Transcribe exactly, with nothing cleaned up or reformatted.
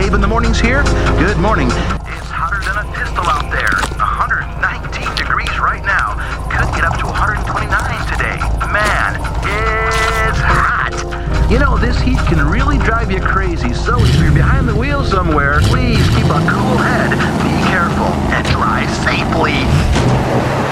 Dave in the mornings here. Good morning. It's hotter than a pistol out there. one hundred nineteen degrees right now. Could get up to one hundred twenty-nine today. Man, it's hot. You know, this heat can really drive you crazy, so if you're behind the wheel,